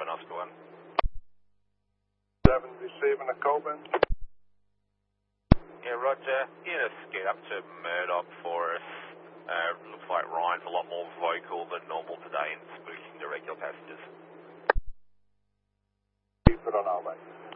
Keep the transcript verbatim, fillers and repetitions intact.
seven, Oscar one. seven, receiving a Coburn. Yeah, Roger. In a scoot up to Murdoch for us. Uh, looks like Ryan's a lot more vocal than normal today and spooking the regular passengers. Keep it on our way.